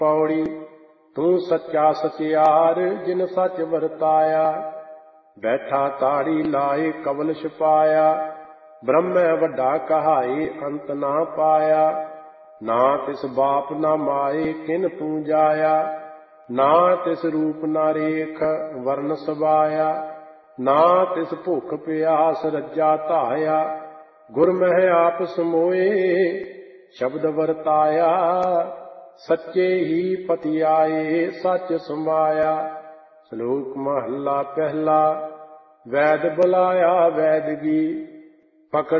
ਪੌੜੀ। ਤੂੰ ਸੱਚਾ ਸਚਿਆਰ ਜਿਨ ਸੱਚ ਵਰਤਾਇਆ, ਬੈਠਾ ਤਾੜੀ ਲਾਏ ਕਵਲ ਛਪਾਇਆ। ਬ੍ਰਹਮੈ ਵੱਡਾ ਕਹਾਏ ਅੰਤ ਨਾ ਪਾਇਆ, ਨਾ ਤਿਸ ਬਾਪ ਨਾ ਮਾਏ ਕਿਨ ਤੂੰ ਜਾਇਆ। ਨਾ ਤਿਸ ਰੂਪ ਨਾ ਰੇਖ ਵਰਨ ਸਬਾਇਆ, ਨਾ ਤਿਸ ਭੁੱਖ ਪਿਆਸ ਰੱਜਾ ਧਾਇਆ। ਗੁਰ ਮਹਿ ਆਪ ਸਮੋਏ ਸ਼ਬਦ ਵਰਤਾਇਆ, ਸੱਚੇ ਹੀ ਪਤੀ ਆਏ ਸੱਚ ਸਮਾਇਆ। ਸ਼ਲੋਕ ਮਹੱਲਾ ਪਹਿਲਾ। ਵੈਦ ਬੁਲਾਇਆ ਵੈਦਗੀ, ਪਕੜ